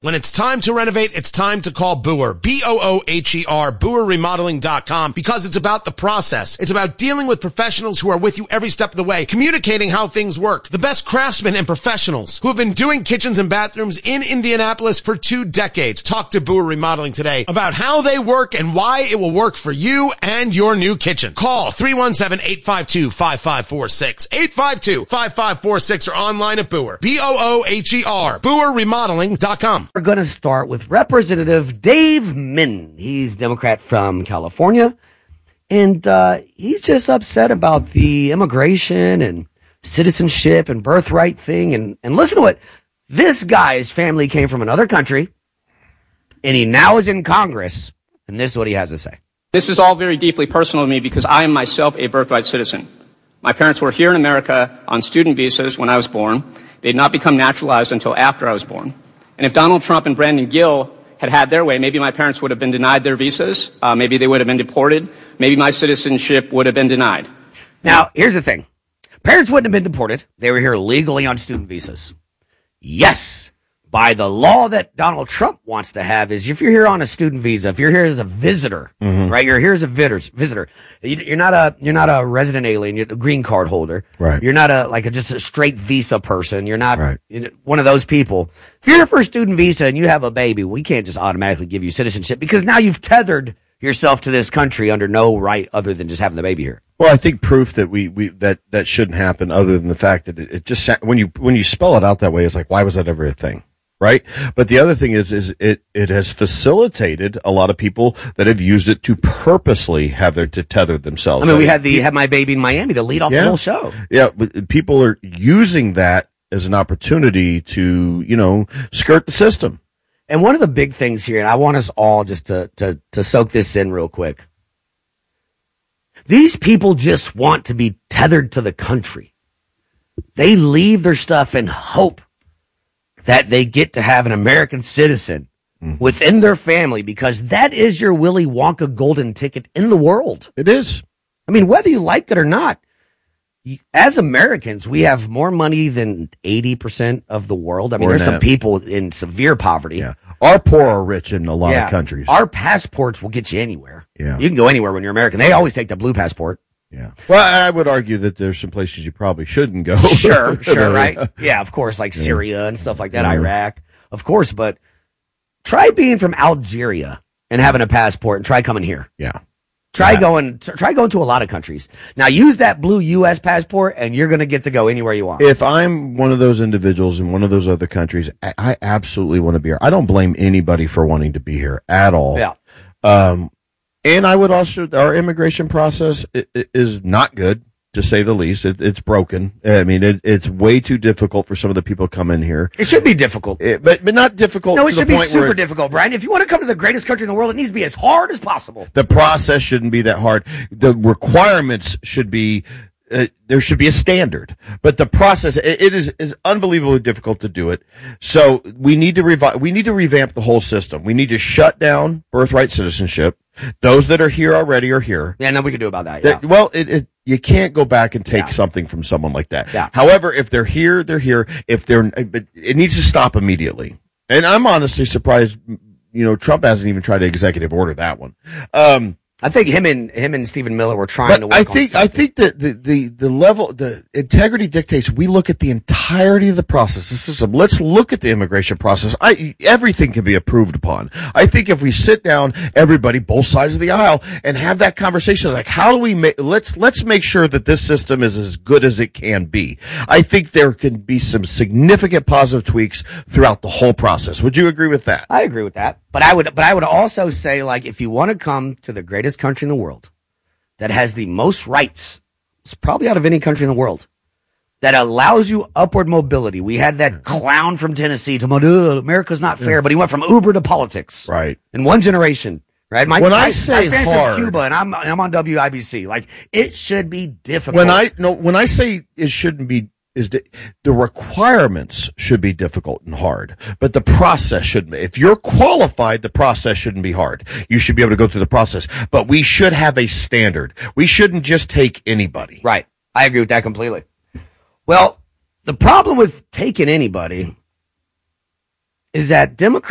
When it's time to renovate, it's time to call Booher. B-O-O-H-E-R, BooherRemodeling.com, because it's about the process. It's about dealing with professionals who are with you every step of the way, communicating how things work. The best craftsmen and professionals who have been doing kitchens and bathrooms in Indianapolis for 2 decades. Talk to Booher Remodeling today about how they work and why it will work for you and your new kitchen. Call 317-852-5546, 852-5546, or online at Booher. B-O-O-H-E-R, BooherRemodeling.com. We're going to start with Representative Dave Minton. He's Democrat from California, and he's just upset about the immigration and citizenship and birthright thing. And listen to what this guy's family came from another country, and he now is in Congress, and this is what he has to say. This is all very deeply personal to me because I am myself a birthright citizen. My parents were here in America on student visas when I was born. They did not become naturalized until after I was born. And if Donald Trump and Brandon Gill had their way, maybe my parents would have been denied their visas. Maybe they would have been deported. Maybe my citizenship would have been denied. Now, here's the thing. Parents wouldn't have been deported. They were here legally on student visas. Yes, by the law that Donald Trump wants to have is if you're here on a student visa, if you're here as a visitor, right? You're here as a visitor. You're not a resident alien. You're a green card holder. Right. You're not just a straight visa person. You're not one of those people. If you're here for a student visa and you have a baby, we can't just automatically give you citizenship because now you've tethered yourself to this country under no right other than just having the baby here. Well, I think proof that that shouldn't happen, other than the fact that it just when you spell it out that way, it's like, why was that ever a thing? Right. But the other thing is it has facilitated a lot of people that have used it to purposely to tether themselves. I mean, we had My Baby in Miami to lead off the whole show. Yeah. But people are using that as an opportunity to, skirt the system. And one of the big things here, and I want us all just to soak this in real quick. These people just want to be tethered to the country. They leave their stuff in hope that they get to have an American citizen within their family, because that is your Willy Wonka golden ticket in the world. It is. I mean, whether you like it or not, as Americans, we have more money than 80% of the world. I mean, there's some people in severe poverty. Yeah. Our poor are rich in a lot of countries. Our passports will get you anywhere. Yeah. You can go anywhere when you're American. They always take the blue passport. Yeah. Well, I would argue that there's some places you probably shouldn't go. Sure, right? Yeah, of course, like Syria and stuff like that, Iraq, of course. But try being from Algeria and having a passport, and try coming here. Yeah. Try going to a lot of countries. Now use that blue U.S. passport, and you're going to get to go anywhere you want. If I'm one of those individuals in one of those other countries, I absolutely want to be here. I don't blame anybody for wanting to be here at all. Yeah. And I would also, our immigration process is not good, to say the least. It's broken. I mean, it's way too difficult for some of the people to come in here. It should be difficult. But not difficult. No, it should be super difficult, Brian. If you want to come to the greatest country in the world, it needs to be as hard as possible. The process shouldn't be that hard. The requirements should be, there should be a standard, but the process, it is unbelievably difficult to do it. So we need to revamp the whole system. We need to shut down birthright citizenship. Those that are here already are here. Yeah, nothing we can do about that. Yeah. Well, you can't go back and take something from someone like that. Yeah. However, if they're here, they're here. But it needs to stop immediately. And I'm honestly surprised, Trump hasn't even tried to executive order that one. I think him and Stephen Miller were trying to work on something. I think that the level, the integrity dictates we look at the entirety of the process, the system. Let's look at the immigration process. Everything can be approved upon. I think if we sit down, everybody, both sides of the aisle, and have that conversation, like, how do we let's make sure that this system is as good as it can be. I think there can be some significant positive tweaks throughout the whole process. Would you agree with that? I agree with that. But I would also say, like, if you want to come to the greatest country in the world that has the most rights, it's probably out of any country in the world, that allows you upward mobility. We had that clown from Tennessee to America's not fair, but he went from Uber to politics. Right. In one generation. Right? My family's from Cuba, and I'm on WIBC. Like, it should be difficult. When I say it shouldn't be, the requirements should be difficult and hard, but the process shouldn't be. If you're qualified, the process shouldn't be hard. You should be able to go through the process, but we should have a standard. We shouldn't just take anybody. Right. I agree with that completely. Well, the problem with taking anybody is that Democrats